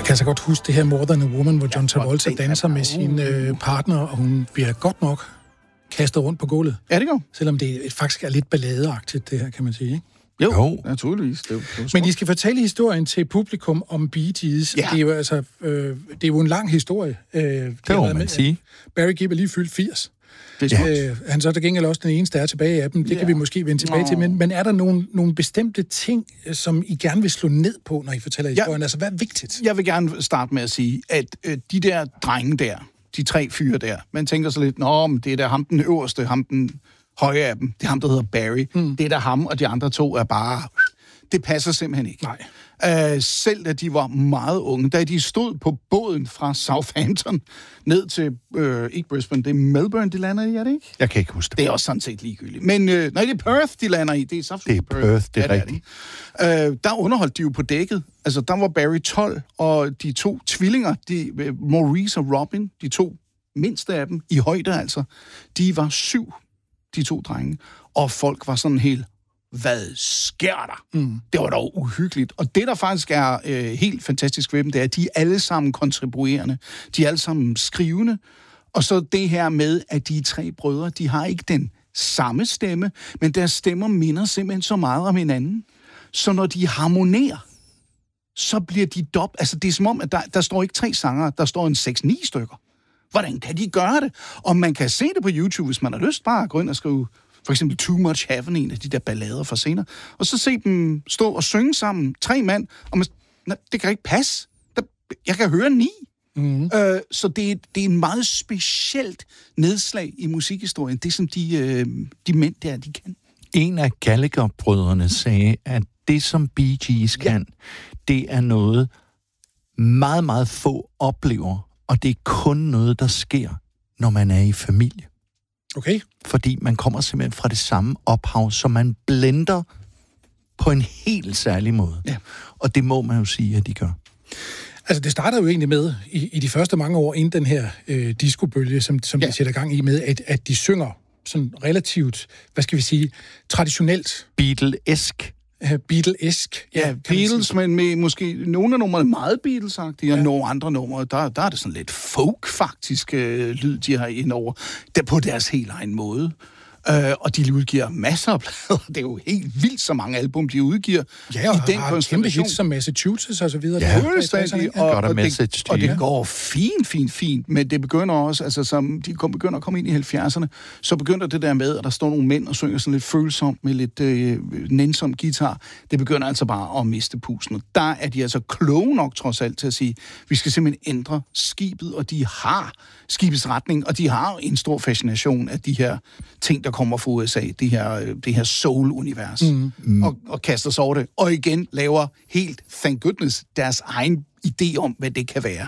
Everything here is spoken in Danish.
kan så godt huske det her More Than a Woman, hvor John Travolta danser med sin partner, og hun bliver godt nok kastet rundt på gulvet. Ja, det går. Selvom det faktisk er lidt balladeagtigt, det her, kan man sige, ikke? Jo, naturligvis. Men de skal fortælle historien til publikum om Bee Gees. Ja. Det er jo en lang historie. Det må man sige. Barry Gibb er lige fyldt 80. Han så er der gengæld også den eneste, der er tilbage af dem. Det kan vi måske vende tilbage til. Men er der nogle bestemte ting, som I gerne vil slå ned på, når I fortæller historien? Altså, hvad er vigtigt? Jeg vil gerne starte med at sige, at de der drenge der, de 3 fyre der, man tænker så lidt, men det er der ham den øverste, ham den høje af dem. Det er ham, der hedder Barry. Det er der ham, og de andre 2 er bare... Det passer simpelthen ikke. Nej. Selv da de var meget unge, da de stod på båden fra Southampton ned til, ikke Brisbane, det er Melbourne, de lander i, er det ikke? Jeg kan ikke huske det. Det er også sådan set ligegyldigt. Men nej, det er Perth, de lander i. Det er Perth, det er rigtigt. Der underholdt de jo på dækket. Altså, der var Barry 12, og de 2 tvillinger, Maurice og Robin, de 2 mindste af dem, i højde altså, de var 7, de 2 drenge. Og folk var sådan helt... Hvad sker der? Det var dog uhyggeligt. Og det, der faktisk er helt fantastisk ved dem, det er, at de er alle sammen kontribuerende. De er alle sammen skrivende. Og så det her med, at de 3 brødre, de har ikke den samme stemme, men deres stemmer minder simpelthen så meget om hinanden. Så når de harmonerer, så bliver de altså, det er som om, at der står ikke 3 sanger, der står en 6-9 stykker. Hvordan kan de gøre det? Og man kan se det på YouTube, hvis man har lyst, bare at gå ind og skrive... For eksempel Too Much Heaven, en af de der ballader fra senere. Og så se dem stå og synge sammen, 3 mand, og det kan ikke passe. Jeg kan høre 9. Så det er en meget specielt nedslag i musikhistorien. Det, som de mænd der, de kan. En af Gallagher-brødrene sagde, at det, som Bee Gees kan, det er noget, meget, meget få oplever, og det er kun noget, der sker, når man er i familie. Okay. Fordi man kommer simpelthen fra det samme ophav, så man blender på en helt særlig måde. Ja. Og det må man jo sige, at de gør. Altså, det starter jo egentlig med, i de første mange år inden den her discobølge, som de sætter gang i med, at de synger sådan relativt, hvad skal vi sige, traditionelt. Beatle-esk. Beatle-esk. Ja, Beatles, men med måske nogle af numrene meget Beatles-agtige, og nogle andre numre, der er det sådan lidt folk-faktisk lyd, de har indover, der på deres helt egen måde. Og de udgiver masser af plader. Det er jo helt vildt, så mange album, de udgiver. Ja, og i den har kæmpe hits som Massachusetts og så videre. Ja, og det går fint, men det begynder også, altså som de begynder at komme ind i 70'erne, så begynder det der med, at der står nogle mænd og synger sådan lidt følsomt med lidt nænsom guitar. Det begynder altså bare at miste pusten. Og der er de altså kloge nok trods alt til at sige, vi skal simpelthen ændre skibet, og de har skibets retning, og de har en stor fascination af de her ting, der kommer fra USA, det her soul-univers, og kaster sig over det, og igen laver helt, thank goodness, deres egen idé om, hvad det kan være.